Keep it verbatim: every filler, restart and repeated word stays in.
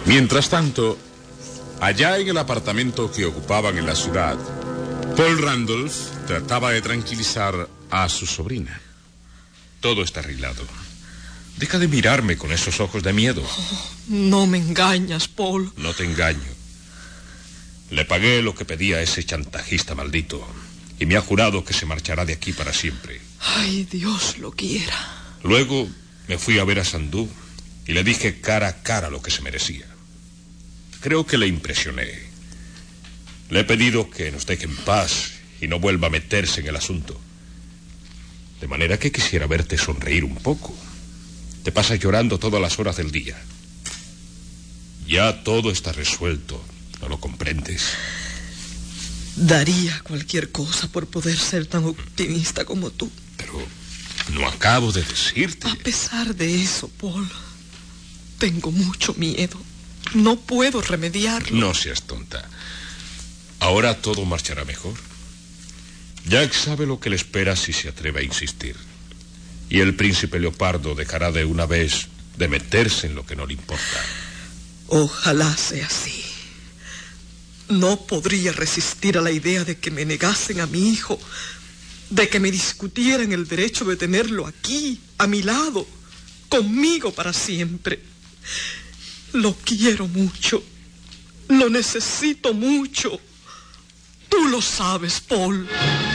Mientras tanto, allá en el apartamento que ocupaban en la ciudad, Paul Randolph trataba de tranquilizar a su sobrina. Todo está arreglado. Deja de mirarme con esos ojos de miedo. Oh, no me engañas, Paul. No te engaño. Le pagué lo que pedía a ese chantajista maldito y me ha jurado que se marchará de aquí para siempre. Ay, Dios lo quiera. Luego me fui a ver a Sandú y le dije cara a cara lo que se merecía. Creo que le impresioné. Le he pedido que nos deje en paz y no vuelva a meterse en el asunto. De manera que quisiera verte sonreír un poco. Te pasas llorando todas las horas del día. Ya todo está resuelto, ¿no lo comprendes? Daría cualquier cosa por poder ser tan optimista como tú. Pero no acabo de decirte. A pesar de eso, Paul, tengo mucho miedo. No puedo remediarlo. No seas tonta. Ahora todo marchará mejor. Jack sabe lo que le espera si se atreve a insistir. Y el príncipe Leopardo dejará de una vez de meterse en lo que no le importa. Ojalá sea así. No podría resistir a la idea de que me negasen a mi hijo, de que me discutieran el derecho de tenerlo aquí, a mi lado, conmigo para siempre. Lo quiero mucho. Lo necesito mucho. Tú lo sabes, Paul.